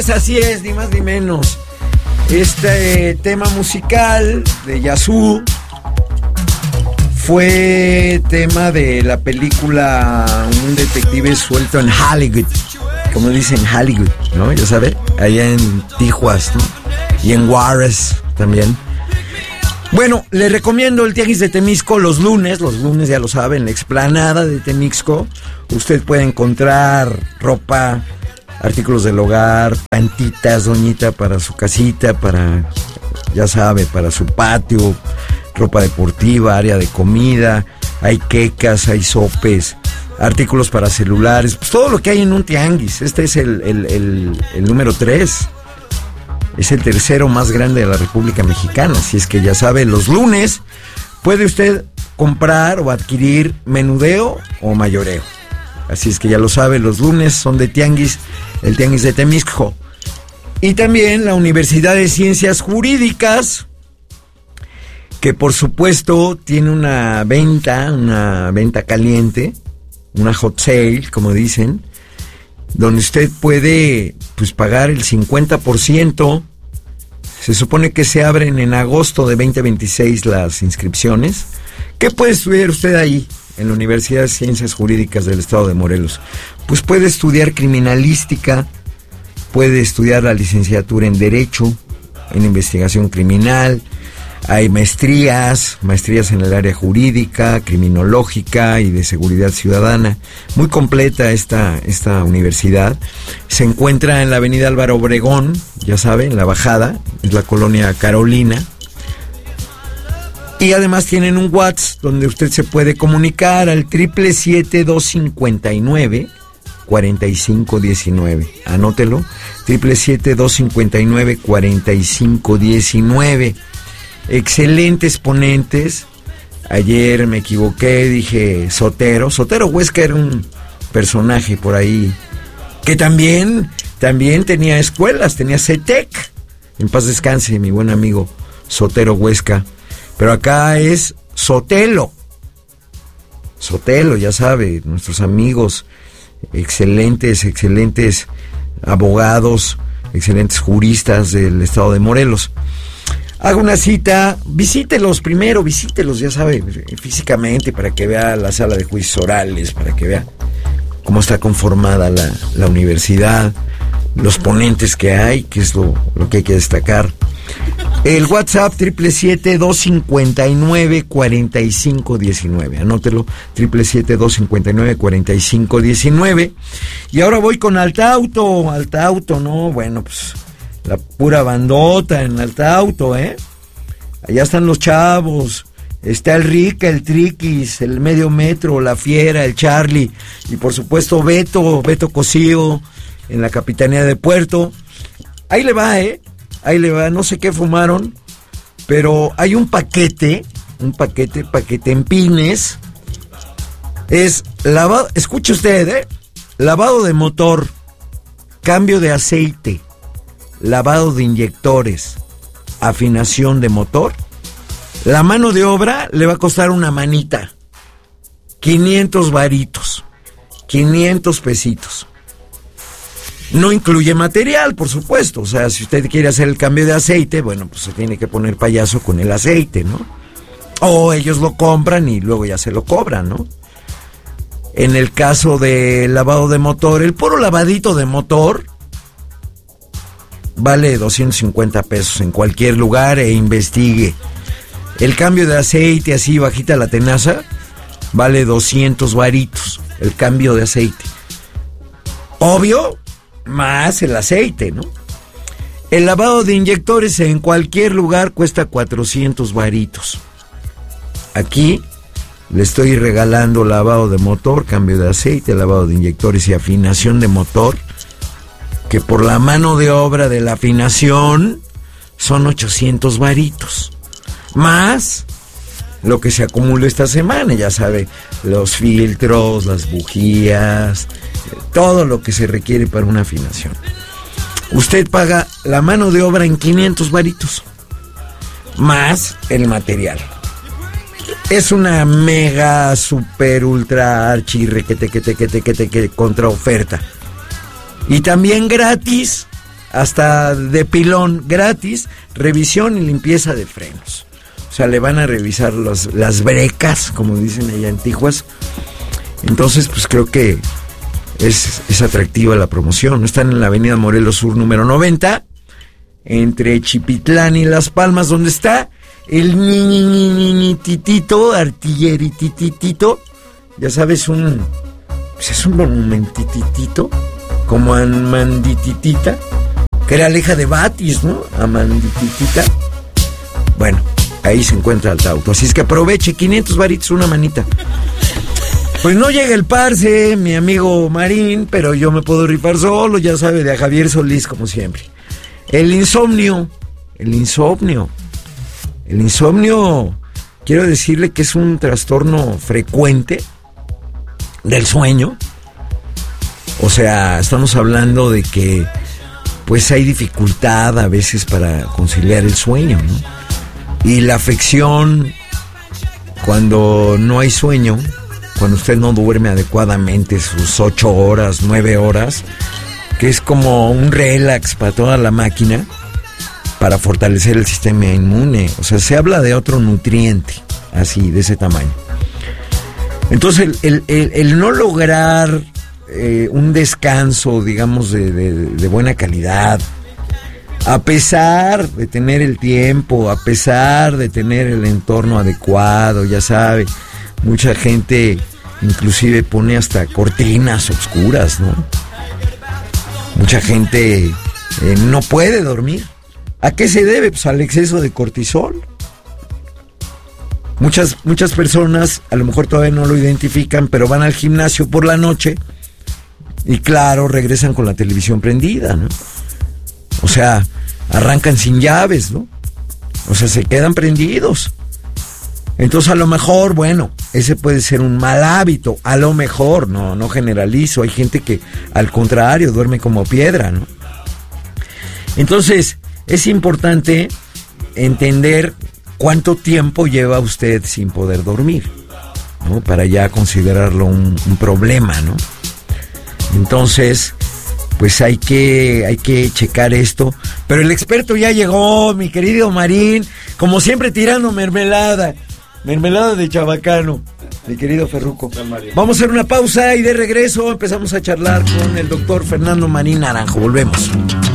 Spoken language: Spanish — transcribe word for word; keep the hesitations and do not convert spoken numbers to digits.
es, así es, ni más ni menos. Este tema musical de Yazoo fue tema de la película Un detective suelto en Hollywood, como dicen Hollywood, ¿no? Ya sabe, allá en Tijuas, ¿no? Y en Juárez también. Bueno, le recomiendo el Tianguis de Temixco los lunes, los lunes ya lo saben, la explanada de Temixco. Usted puede encontrar ropa, artículos del hogar, pantitas, doñita, para su casita, para, ya sabe, para su patio, ropa deportiva, área de comida, hay quecas, hay sopes, artículos para celulares, pues todo lo que hay en un tianguis. Este es el, el, el, el número tres. Es el tercero más grande de la República Mexicana, así es que ya sabe, los lunes puede usted comprar o adquirir menudeo o mayoreo. Así es que ya lo sabe, los lunes son de tianguis, el Tianguis de Temixco. Y también la Universidad de Ciencias Jurídicas, que por supuesto tiene una venta, una venta caliente, una hot sale, como dicen, donde usted puede pues pagar el cincuenta por ciento. Se supone que se abren en agosto de veinte veintiséis las inscripciones. ¿Qué puede estudiar usted ahí en la Universidad de Ciencias Jurídicas del Estado de Morelos? Pues puede estudiar criminalística, puede estudiar la licenciatura en Derecho, en Investigación Criminal. Hay maestrías, maestrías en el área jurídica, criminológica y de seguridad ciudadana. Muy completa esta, esta universidad. Se encuentra en la avenida Álvaro Obregón, ya saben, en la bajada, es la colonia Carolina. Y además tienen un WhatsApp donde usted se puede comunicar al siete siete siete, dos cinco nueve, cuatro cinco uno nueve. Anótelo, siete siete siete, dos cinco nueve, cuatro cinco uno nueve. Excelentes ponentes. Ayer me equivoqué, dije Sotero. Sotero Huesca era un personaje por ahí que también, también tenía escuelas, tenía CETEC. En paz descanse mi buen amigo Sotero Huesca. Pero acá es Sotelo. Sotelo, ya sabe, nuestros amigos, excelentes, excelentes abogados, excelentes juristas del estado de Morelos. Haga una cita, visítelos primero, visítelos, ya sabe, físicamente, para que vea la sala de juicios orales, para que vea cómo está conformada la, la universidad, los ponentes que hay, que es lo, lo que hay que destacar. El WhatsApp, siete siete siete, dos cinco nueve, cuatro cinco uno nueve. Anótelo, siete siete siete, dos cinco nueve, cuatro cinco uno nueve. Y ahora voy con Altauto, Altauto, ¿no? Bueno, pues la pura bandota en Altauto, ¿eh? Allá están los chavos. Está el Rica, el Triquis, el Medio Metro, la Fiera, el Charlie. Y por supuesto Beto, Beto Cosío, en la Capitanía de Puerto. Ahí le va, ¿eh? Ahí le va, no sé qué fumaron, pero hay un paquete, un paquete, paquete en pines. Es lavado, escuche usted, ¿eh? Lavado de motor, cambio de aceite, lavado de inyectores, afinación de motor. La mano de obra le va a costar una manita, quinientos varitos, quinientos pesitos. No incluye material, por supuesto. O sea, si usted quiere hacer el cambio de aceite, bueno, pues se tiene que poner payaso con el aceite, ¿no? O ellos lo compran y luego ya se lo cobran, ¿no? En el caso del lavado de motor, el puro lavadito de motor vale doscientos cincuenta pesos en cualquier lugar, e investigue. El cambio de aceite, así bajita la tenaza, vale doscientos varitos, el cambio de aceite. Obvio, más el aceite, ¿no? El lavado de inyectores en cualquier lugar cuesta cuatrocientos varitos. Aquí le estoy regalando lavado de motor, cambio de aceite, lavado de inyectores y afinación de motor, que por la mano de obra de la afinación son ochocientos varitos. Más lo que se acumula esta semana, ya sabe, los filtros, las bujías, todo lo que se requiere para una afinación. Usted paga la mano de obra en quinientos varitos, más el material. Es una mega, super, ultra, archi, requete, que te, que te, que te, que contra oferta. Y también gratis, hasta de pilón gratis, revisión y limpieza de frenos. O sea, le van a revisar los, las brecas, como dicen allá en Tijuas. Entonces, pues creo que es, es atractiva la promoción. Están en la avenida Morelos Sur número noventa, entre Chipitlán y Las Palmas, donde está el ni ni ni ni ni titito, artillerititito. Ya sabes, un... Pues es un monumentitito, como Amandititita, que era la hija de Batis, ¿no? Amandititita. Bueno, ahí se encuentra el auto. Así es que aproveche, quinientos varitos, una manita. Pues no llega el parce, mi amigo Marín, pero yo me puedo rifar solo, ya sabe, de a Javier Solís, como siempre. El insomnio, el insomnio. El insomnio, quiero decirle que es un trastorno frecuente del sueño. O sea, estamos hablando de que pues hay dificultad a veces para conciliar el sueño, ¿no? Y la afección cuando no hay sueño, cuando usted no duerme adecuadamente sus ocho horas, nueve horas, que es como un relax para toda la máquina, para fortalecer el sistema inmune. O sea, se habla de otro nutriente, así, de ese tamaño. Entonces, el, el, el, el no lograr eh, un descanso, digamos, de, de, de buena calidad, a pesar de tener el tiempo, a pesar de tener el entorno adecuado, ya sabe, mucha gente inclusive pone hasta cortinas oscuras, ¿no? Mucha gente eh, no puede dormir. ¿A qué se debe? Pues al exceso de cortisol. Muchas, muchas personas a lo mejor todavía no lo identifican, pero van al gimnasio por la noche y claro, regresan con la televisión prendida, ¿no? O sea, arrancan sin llaves, ¿no? O sea, se quedan prendidos. Entonces a lo mejor, bueno, ese puede ser un mal hábito, a lo mejor, no, no generalizo, hay gente que al contrario duerme como piedra, ¿no? Entonces, es importante entender cuánto tiempo lleva usted sin poder dormir, ¿no? Para ya considerarlo un, un problema, ¿no? Entonces, pues hay que, hay que checar esto. Pero el experto ya llegó, mi querido Marín, como siempre tirando mermelada. Mermelada de chabacano, mi querido Ferruco. Vamos a hacer una pausa y de regreso empezamos a charlar con el doctor Fernando Marín Naranjo. Volvemos.